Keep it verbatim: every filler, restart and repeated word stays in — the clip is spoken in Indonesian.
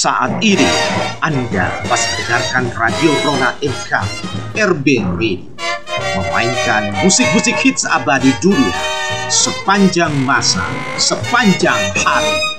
Saat ini Anda masih mendengarkan Radio Rona M K R B Radio, memainkan musik-musik hits abadi dunia sepanjang masa, sepanjang hari.